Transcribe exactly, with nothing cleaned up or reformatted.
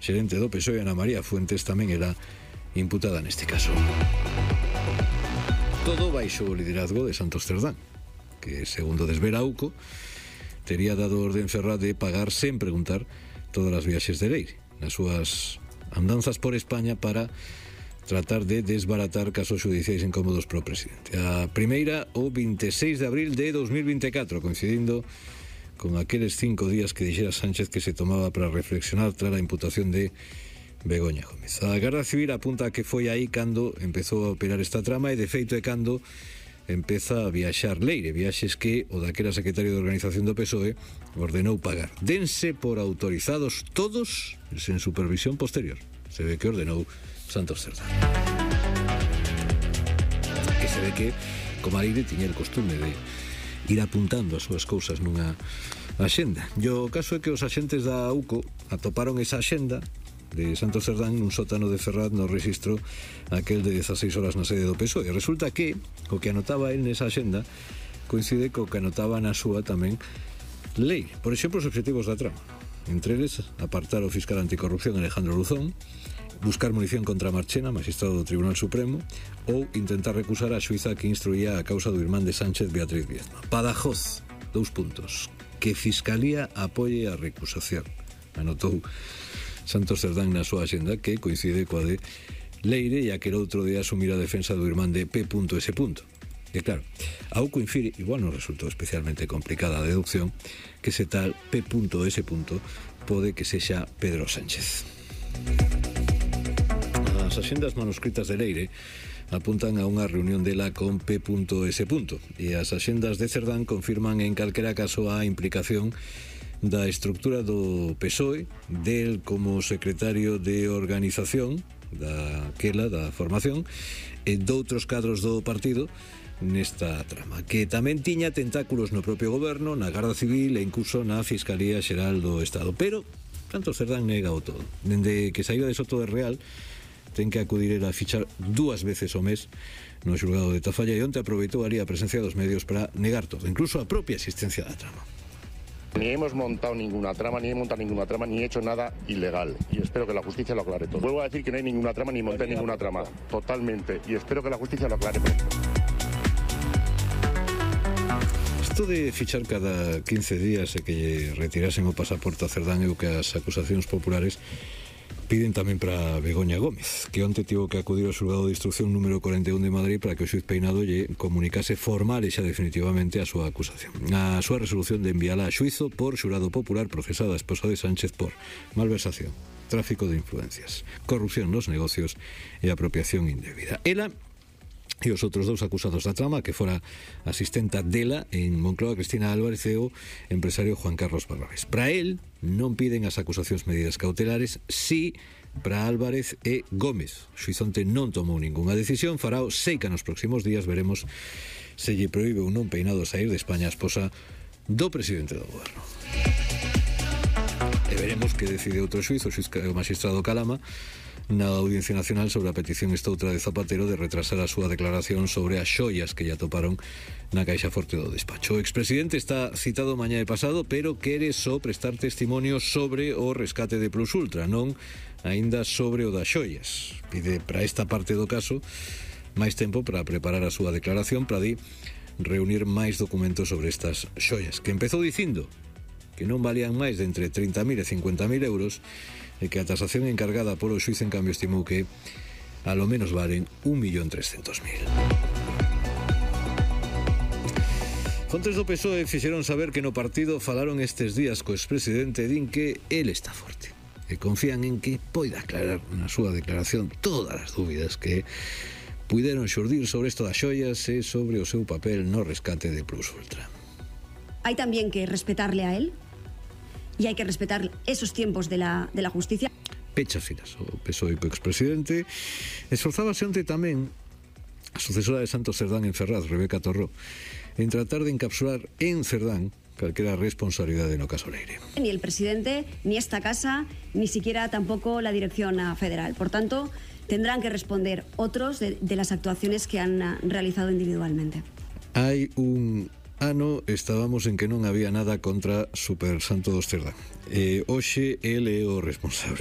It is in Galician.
xerente do P S O E, Ana María Fuentes, tamén era imputada neste caso. Todo baixo o liderazgo de Santos Cerdán, que, segundo desvela AUCO, tería dado orden cerrada de pagar sen preguntar todas as viaxes de Leire nas súas andanzas por España para tratar de desbaratar casos judiciais incómodos pro presidente. A primeira, o veintiséis de abril de dos mil veinticuatro, coincidindo con aqueles cinco días que dixera Sánchez que se tomaba para reflexionar tras a imputación de Begoña Gómez. A Garda Civil apunta que foi aí cando empezou a operar esta trama, e de feito é cando empeza a viaxar Leire, viaxes que o daquela secretario de Organización do P S O E ordenou pagar. Dense por autorizados todos sen supervisión posterior. Se ve que ordenou Santos Cerdán. Que se ve que, como Leire, tiña el costume de ir apuntando as súas cousas nunha axenda. E o caso é que os axentes da AUCO atoparon esa axenda de Santos Cerdán nun sótano de Ferraz no registro aquel de dezaseis horas na sede do P S O E. E resulta que o que anotaba el nesa axenda coincide co que anotaba na súa tamén Leire. Por exemplo, os objetivos da trama. Entre eles, apartar o fiscal anticorrupción Alejandro Luzón, buscar munición contra Marchena, magistrado do Tribunal Supremo, ou intentar recusar a xuíza que instruía a causa do irmán de Sánchez, Beatriz Viezma. Badajoz, dous puntos. Que Fiscalía apoie a recusación. Anotou Santos Cerdán na súa axenda, que coincide coa de Leire, e aquel outro de asumir a defensa do irmán de P S. E claro, a AUCO infire, igual non resultou especialmente complicada a deducción, que ese tal P S pode que sexa Pedro Sánchez. As axendas manuscritas de Leire apuntan a unha reunión dela con P S. E as axendas de Cerdán confirman en calquera caso a implicación da estructura do P S O E, del como secretario de organización daquela, da formación, e doutros cadros do partido nesta trama, que tamén tiña tentáculos no propio goberno, na Garda Civil e incluso na Fiscalía Xeral do Estado. Pero Santos Cerdán nega o todo. Dende que saída de Soto de Real ten que acudir a fichar dúas veces ao mes no xulgado de Tafalla, e onte aproveitou ali a presencia dos medios para negar todo, incluso a propia existencia da trama. Ni hemos montado ninguna trama, ni he montado ninguna trama, ni he hecho nada ilegal. Y espero que la justicia lo aclare todo. Vuelvo a decir que no hay ninguna trama, ni monté ninguna trama. Totalmente. Y espero que la justicia lo aclare todo. Isto de fichar cada quince días e que retirasen o pasaporte a Cerdán é o que as acusacións populares piden tamén para Begoña Gómez, que onte tivo que acudir ao xulgado de instrucción número cuarenta e un de Madrid para que o xuiz Peinado lle comunicase formal e xa definitivamente a súa acusación. A súa resolución de enviala a xuizo por xurado popular procesada a esposa de Sánchez por malversación, tráfico de influencias, corrupción nos negocios e apropiación indebida. Ela e os outros dous acusados da trama, que fora asistenta dela en Moncloa, Cristina Álvarez, e o empresario Juan Carlos Barrabés. Para él non piden as acusacións medidas cautelares, si para Álvarez e Gómez. O xuizonte non tomou ningunha decisión, farao sei que nos próximos días veremos se lle proíbe ou non Peinado sair de España a esposa do presidente do goberno. E veremos que decide outro xuiz, o xuiz o magistrado Calama, na Audiencia Nacional sobre a petición estoutra de Zapatero de retrasar a súa declaración sobre as xoias que lle atoparon na caixa forte do despacho. O expresidente está citado mañá e pasado, pero quere só prestar testimonio sobre o rescate de Plus Ultra, non aínda sobre o das xoias. Pide para esta parte do caso máis tempo para preparar a súa declaración, para di reunir máis documentos sobre estas xoias, que empezou dicindo que non valían máis de entre trinta mil e cincuenta mil euros, e que a tasación encargada polo xuiz en cambio estimou que a lo menos valen un millón trescentos mil. Fontes do P S O E fixeron saber que no partido falaron estes días co expresidente, din que el está forte e confían en que poida aclarar na súa declaración todas as dúbidas que puideron xurdir sobre isto das xoias e sobre o seu papel no rescate de Plus Ultra. Hay también que respetarle a él y hay que respetar esos tiempos de la, de la justicia. Pecha filas o P S O E co expresidente. Esforzábase onte tamén a sucesora de Santos Cerdán en Ferraz, Rebeca Torró, en tratar de encapsular en Cerdán calquera responsabilidade no caso Leire. Ni el presidente, ni esta casa, ni siquiera tampoco la dirección federal. Por tanto, tendrán que responder otros de, de las actuaciones que han realizado individualmente. Hai un ano estábamos en que non había nada contra Super Santos Cerdán. E hoxe ele é o responsable.